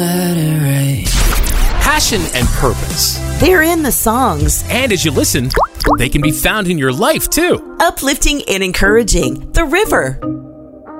Passion and purpose. They're in the songs. And as you listen, they can be found in your life too. Uplifting and encouraging. The River.